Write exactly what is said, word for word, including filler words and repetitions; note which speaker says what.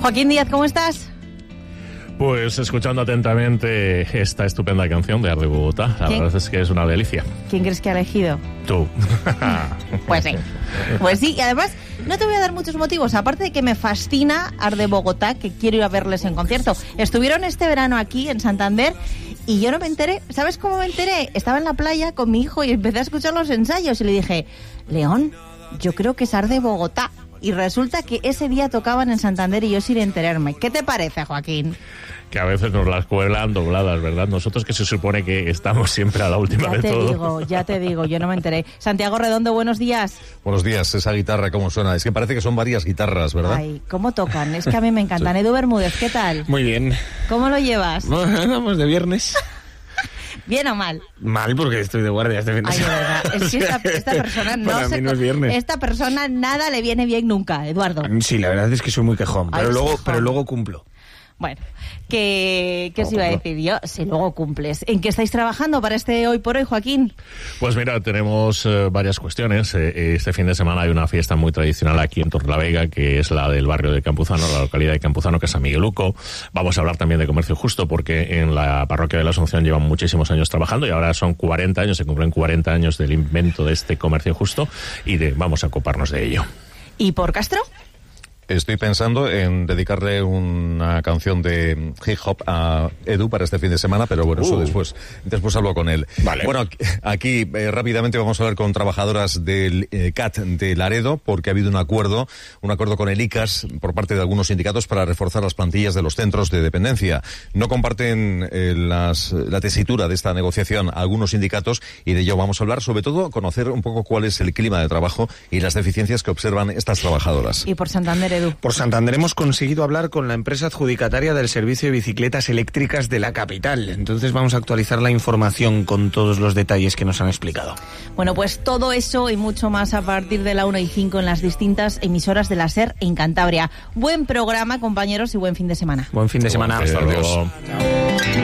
Speaker 1: Joaquín Díaz, ¿cómo estás?
Speaker 2: Pues escuchando atentamente esta estupenda canción de Arde Bogotá. La
Speaker 1: ¿Quién?
Speaker 2: verdad es que es una delicia.
Speaker 1: ¿Quién crees que ha elegido?
Speaker 2: Tú.
Speaker 1: Pues sí. Pues sí, y además no te voy a dar muchos motivos, aparte de que me fascina Arde Bogotá, que quiero ir a verles en concierto. Estuvieron este verano aquí en Santander y yo no me enteré. ¿Sabes cómo me enteré? Estaba en la playa con mi hijo y empecé a escuchar los ensayos y le dije, León, yo creo que es Arde Bogotá. Y resulta que ese día tocaban en Santander y yo sin enterarme. ¿Qué te parece, Joaquín?
Speaker 2: Que a veces nos las cuelan dobladas, ¿verdad? Nosotros que se supone que estamos siempre a la última
Speaker 1: Ya
Speaker 2: de
Speaker 1: te
Speaker 2: todo.
Speaker 1: digo, ya te digo, yo no me enteré. Santiago Redondo, buenos días.
Speaker 3: Buenos días, esa guitarra, ¿cómo suena? Es que parece que son varias guitarras, ¿verdad?
Speaker 1: Ay, ¿cómo tocan? Es que a mí me encantan. Edu Bermúdez, ¿qué tal?
Speaker 4: Muy bien.
Speaker 1: ¿Cómo lo llevas?
Speaker 4: Vamos de viernes.
Speaker 1: ¿Bien o mal?
Speaker 4: Mal, porque estoy de guardia este fin de
Speaker 1: Ay, de
Speaker 4: semana.
Speaker 1: verdad. Es que esta, esta persona no
Speaker 4: Para
Speaker 1: se...
Speaker 4: mí no es viernes.
Speaker 1: Esta persona nada le viene bien nunca, Eduardo.
Speaker 4: Sí, la verdad es que soy muy quejón,
Speaker 1: Ay,
Speaker 4: pero,
Speaker 1: es
Speaker 4: luego,
Speaker 1: quejón.
Speaker 4: pero luego cumplo.
Speaker 1: Bueno, ¿qué, qué os
Speaker 4: Luego
Speaker 1: iba a
Speaker 4: cumplo.
Speaker 1: decir yo? Si luego cumples. ¿En qué estáis trabajando para este Hoy por Hoy, Joaquín?
Speaker 2: Pues mira, tenemos eh, varias cuestiones. Eh, este fin de semana hay una fiesta muy tradicional aquí en Torrelavega, que es la del barrio de Campuzano, la localidad de Campuzano, que es San Migueluco. Vamos a hablar también de comercio justo, porque en la parroquia de la Asunción llevan muchísimos años trabajando y ahora son cuarenta años, se cumplen cuarenta años del invento de este comercio justo y de, vamos a ocuparnos de ello.
Speaker 1: ¿Y por Castro?
Speaker 3: Estoy pensando en dedicarle una canción de hip hop a Edu para este fin de semana, pero bueno, eso
Speaker 4: Uh.
Speaker 3: después después hablo con él.
Speaker 4: Vale.
Speaker 3: Bueno, aquí, aquí, eh, rápidamente vamos a hablar con trabajadoras del eh, C A T de Laredo, porque ha habido un acuerdo, un acuerdo con el I C A S por parte de algunos sindicatos para reforzar las plantillas de los centros de dependencia. No comparten eh, las, la tesitura de esta negociación algunos sindicatos y de ello vamos a hablar, sobre todo conocer un poco cuál es el clima de trabajo y las deficiencias que observan estas trabajadoras.
Speaker 1: Y por Santander, Edu.
Speaker 4: Por Santander hemos conseguido hablar con la empresa adjudicataria del servicio de bicicletas eléctricas de la capital. Entonces vamos a actualizar la información con todos los detalles que nos han explicado.
Speaker 1: Bueno, pues todo eso y mucho más a partir de la una y cinco en las distintas emisoras de la SER en Cantabria. Buen programa, compañeros, y buen fin de semana.
Speaker 4: Buen fin de semana.
Speaker 2: Hasta
Speaker 3: Adiós.
Speaker 2: luego.